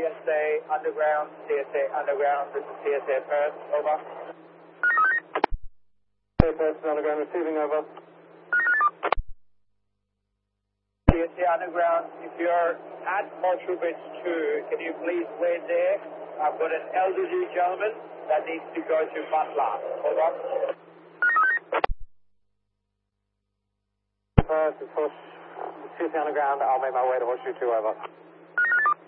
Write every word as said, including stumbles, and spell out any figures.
S A Underground, C S A Underground, this is C S A Perth, over. C S A Perth Underground receiving, over. C S A Underground, if you're at Montreal Bridge two, can you please wait there? I've got an elderly gentleman that needs to go to Butler, over. Perth, it's Hush, C S A Underground, I'll make my way to Horseshoe two, over.